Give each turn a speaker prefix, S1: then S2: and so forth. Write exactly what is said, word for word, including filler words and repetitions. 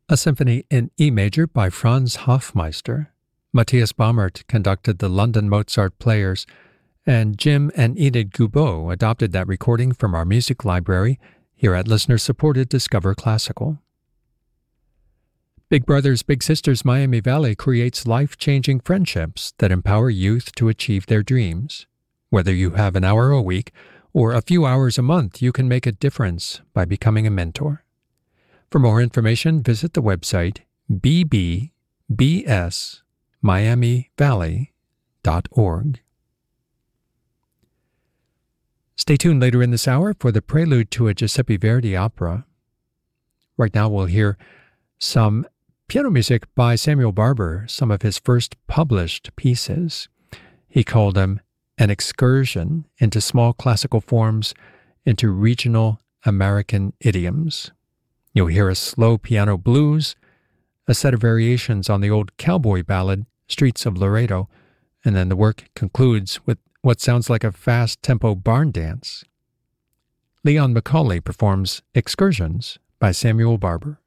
S1: A symphony in E major by Franz Hofmeister. Matthias Baumert conducted the London Mozart Players, and Jim and Enid Goubeau adopted that recording from our music library here at listener-supported Discover Classical. Big Brothers Big Sisters Miami Valley creates life-changing friendships that empower youth to achieve their dreams. Whether you have an hour a week or a few hours a month, you can make a difference by becoming a mentor. For more information, visit the website b b b s miami valley dot org. Stay tuned later in this hour for the prelude to a Giuseppe Verdi opera. Right now we'll hear some piano music by Samuel Barber, some of his first published pieces. He called them an excursion into small classical forms, into regional American idioms. You'll hear a slow piano blues, a set of variations on the old cowboy ballad, Streets of Laredo, and then the work concludes with what sounds like a fast-tempo barn dance. Leon McCauley performs Excursions by Samuel Barber.